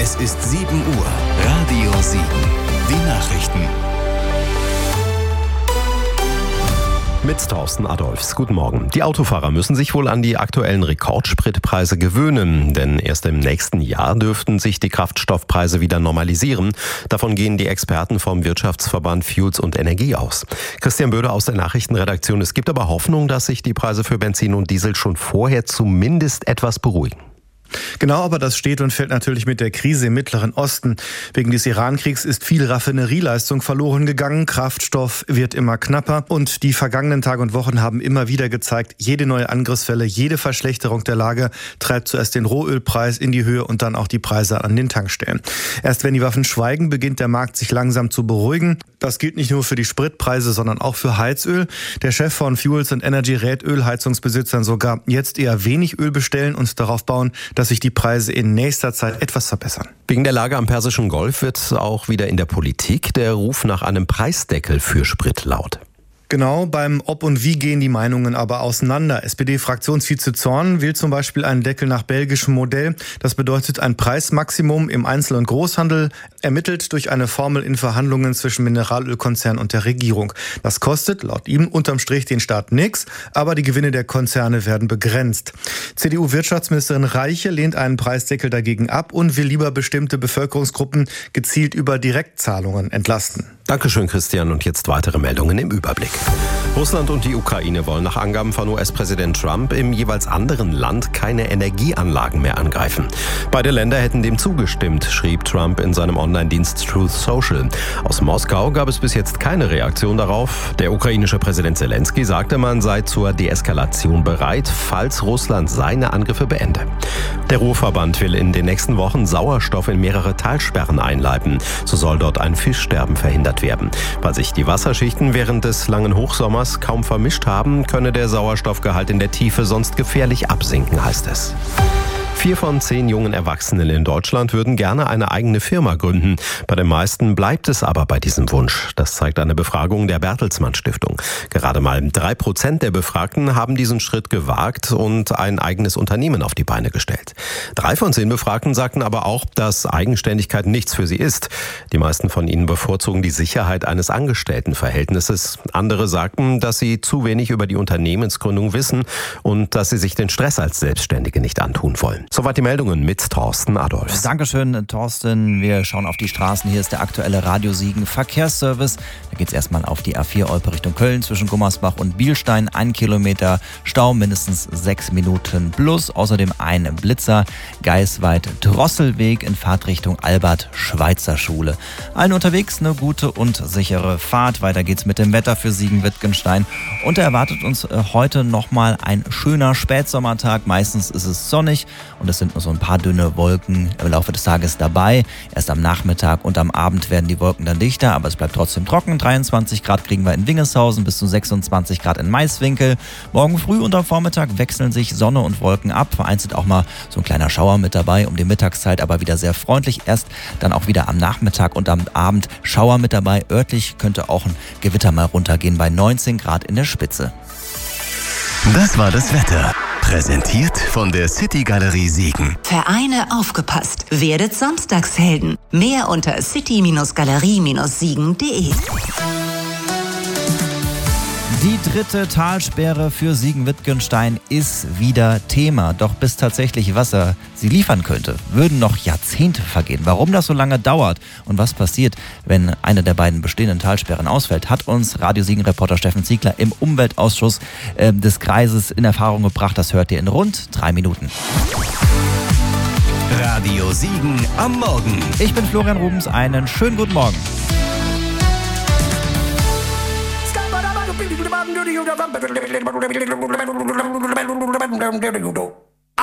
Es ist 7 Uhr. Radio Siegen. Die Nachrichten. Mit Thorsten Adolphs. Guten Morgen. Die Autofahrer müssen sich wohl an die aktuellen Rekordspritpreise gewöhnen, denn erst im nächsten Jahr dürften sich die Kraftstoffpreise wieder normalisieren. Davon gehen die Experten vom Wirtschaftsverband Fuels und Energie aus. Christian Böde aus der Nachrichtenredaktion. Es gibt aber Hoffnung, dass sich die Preise für Benzin und Diesel schon vorher zumindest etwas beruhigen. Genau, aber das steht und fällt natürlich mit der Krise im Mittleren Osten. Wegen des Irankriegs ist viel Raffinerieleistung verloren gegangen. Kraftstoff wird immer knapper. Und die vergangenen Tage und Wochen haben immer wieder gezeigt, jede neue Angriffswelle, jede Verschlechterung der Lage treibt zuerst den Rohölpreis in die Höhe und dann auch die Preise an den Tankstellen. Erst wenn die Waffen schweigen, beginnt der Markt sich langsam zu beruhigen. Das gilt nicht nur für die Spritpreise, sondern auch für Heizöl. Der Chef von Fuels and Energy rät Ölheizungsbesitzern sogar, jetzt eher wenig Öl bestellen und darauf bauen, dass sich die Preise in nächster Zeit etwas verbessern. Wegen der Lage am Persischen Golf wird auch wieder in der Politik der Ruf nach einem Preisdeckel für Sprit laut. Genau, beim Ob und Wie gehen die Meinungen aber auseinander. SPD-Fraktionsvize Zorn will zum Beispiel einen Deckel nach belgischem Modell. Das bedeutet ein Preismaximum im Einzel- und Großhandel, ermittelt durch eine Formel in Verhandlungen zwischen Mineralölkonzern und der Regierung. Das kostet laut ihm unterm Strich den Staat nichts, aber die Gewinne der Konzerne werden begrenzt. CDU-Wirtschaftsministerin Reiche lehnt einen Preisdeckel dagegen ab und will lieber bestimmte Bevölkerungsgruppen gezielt über Direktzahlungen entlasten. Dankeschön, Christian. Und jetzt weitere Meldungen im Überblick. Russland und die Ukraine wollen nach Angaben von US-Präsident Trump im jeweils anderen Land keine Energieanlagen mehr angreifen. Beide Länder hätten dem zugestimmt, schrieb Trump in seinem Online-Dienst Truth Social. Aus Moskau gab es bis jetzt keine Reaktion darauf. Der ukrainische Präsident Zelensky sagte, man sei zur Deeskalation bereit, falls Russland seine Angriffe beende. Der Ruhrverband will in den nächsten Wochen Sauerstoff in mehrere Talsperren einleiten. So soll dort ein Fischsterben verhindert werden. Weil sich die Wasserschichten während des langen Hochsommers kaum vermischt haben, könne der Sauerstoffgehalt in der Tiefe sonst gefährlich absinken, heißt es. 4 von 10 jungen Erwachsenen in Deutschland würden gerne eine eigene Firma gründen. Bei den meisten bleibt es aber bei diesem Wunsch. Das zeigt eine Befragung der Bertelsmann Stiftung. Gerade mal 3% der Befragten haben diesen Schritt gewagt und ein eigenes Unternehmen auf die Beine gestellt. 3 von 10 Befragten sagten aber auch, dass Eigenständigkeit nichts für sie ist. Die meisten von ihnen bevorzugen die Sicherheit eines Angestelltenverhältnisses. Andere sagten, dass sie zu wenig über die Unternehmensgründung wissen und dass sie sich den Stress als Selbstständige nicht antun wollen. Soweit die Meldungen mit Thorsten Adolphs. Dankeschön, Thorsten. Wir schauen auf die Straßen. Hier ist der aktuelle Radio Siegen Verkehrsservice. Da geht es erstmal auf die A4 Olpe Richtung Köln zwischen Gummersbach und Bielstein. 1 Kilometer Stau, mindestens 6 Minuten plus. Außerdem ein Blitzer. Geisweit-Drosselweg in Fahrtrichtung Albert-Schweitzer-Schule. Allen unterwegs eine gute und sichere Fahrt. Weiter geht's mit dem Wetter für Siegen-Wittgenstein. Und da erwartet uns heute nochmal ein schöner Spätsommertag. Meistens ist es sonnig. Und es sind nur so ein paar dünne Wolken im Laufe des Tages dabei. Erst am Nachmittag und am Abend werden die Wolken dann dichter, aber es bleibt trotzdem trocken. 23 Grad kriegen wir in Wingeshausen, bis zu 26 Grad in Maiswinkel. Morgen früh und am Vormittag wechseln sich Sonne und Wolken ab. Vereinzelt auch mal so ein kleiner Schauer mit dabei, um die Mittagszeit aber wieder sehr freundlich. Erst dann auch wieder am Nachmittag und am Abend Schauer mit dabei. Örtlich könnte auch ein Gewitter mal runtergehen bei 19 Grad in der Spitze. Das war das Wetter. Präsentiert von der City Galerie Siegen. Vereine aufgepasst. Werdet Samstagshelden. Mehr unter city-galerie-siegen.de. Die 3. Talsperre für Siegen-Wittgenstein ist wieder Thema. Doch bis tatsächlich Wasser sie liefern könnte, würden noch Jahrzehnte vergehen. Warum das so lange dauert und was passiert, wenn eine der beiden bestehenden Talsperren ausfällt, hat uns Radio Siegen-Reporter Steffen Ziegler im Umweltausschuss des Kreises in Erfahrung gebracht. Das hört ihr in rund 3 Minuten. Radio Siegen am Morgen. Ich bin Florian Rubens, einen schönen guten Morgen. Do